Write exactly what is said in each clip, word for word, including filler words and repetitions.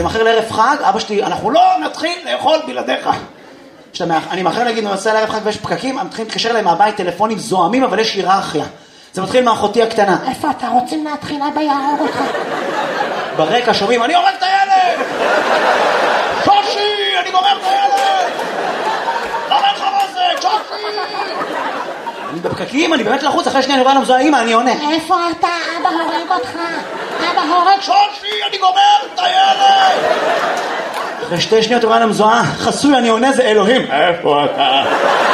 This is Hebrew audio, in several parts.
אני מאחר לערב חג, אבא שלי, אנחנו לא נתחיל לאכול בלעדיך. אני מאחר להגיד, אני נוסע לערב חג ויש פקקים, הם מתחילים להתקשר להם מהבית טלפונים זוהמים, אבל יש היררכיה. זה מתחיל מאחותי הקטנה. איפה אתה רוצים להתחיל? אבא יהרוג אותך. ברקע שומעים, אני הורג את הילד! שושי, אני גומר את הילד! למה לך מה זה? שושי! אני בפקקים, אני באמת לחוץ, אחרי שנייה אני רואה למזוהה, אמא, אני עונה. איפה אתה? אבא הורג אותך. אבא הורג... שושי, אני גומר את הילד! אחרי שתי שניות רואה למזוהה, חסוי, אני עונה, זה אלוהים. איפה אתה?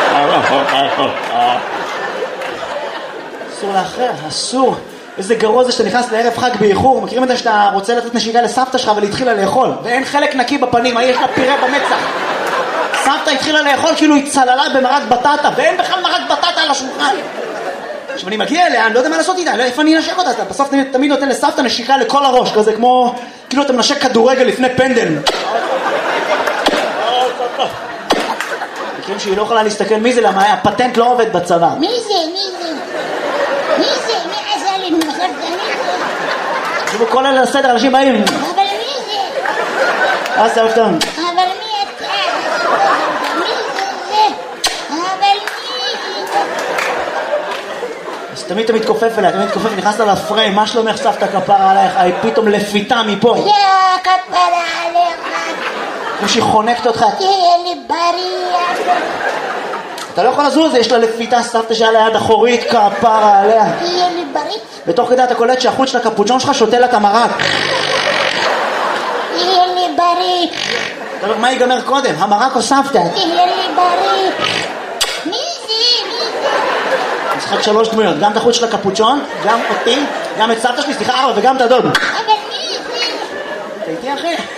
אסור לאחר, אסור. איזה גרוע זה שאתה נכנס לערב חג באיחור. מכירים את זה שאתה רוצה לתת נשיקה לסבתא שלך ולהתחילה לאכול ואין חלק נקי בפנים, יש לה פירה במצח. סבתא התחילה לאכול כאילו היא צללה במרק בטטה ואין בכלל מרק בטטה על השולחן. עכשיו אני מגיע אליה, אני לא יודע מה לעשות איתה, לא איפה אני נשק אותה. אתה בסוף תמיד נותן לסבתא נשיקה לכל הראש, כזה כמו כאילו אתה מנשק כדורגל לפני פנדל. מכירים שהיא לא יכולה להסתכל מי זה, למה הפטנט לא עובד בצבא. מי זה? מי זה? מי זה? מי עזר לי? מי זה? תשמעו, כל אלה לסדר, אנשים באים. אבל מי זה? אז סבתא. אבל מי אתה? מי זה? אבל מי זה? אז תמיד אתה מתכופף אליה, תמיד מתכופף, נכנסת לפריים, מה שלומך סבתא כפרה עלייך? היא פתאום לפיתה מפה. יא כפרה עליך. כמו שהיא חונקת אותך. תהיה לי בריא. אתה לא יכול לזוז, יש לה לפיתה סבתא שהיה ליד אחורית, כפרה עליה. תהיה לי בריא. בתוך כדי אתה קולט שהחוץ של הקפוצ'ון שלך שותה לה את המרק. תהיה לי בריא. מה ייגמר קודם, המרק או סבתא? תהיה לי בריא. מי זה? מי זה? משחק שלוש דמויות, גם את החוץ של הקפוצ'ון, גם אותי, גם את סבתא שלי, סליחה ארבע, וגם את הדוד. אבל מי זה? אתה איתי אחי?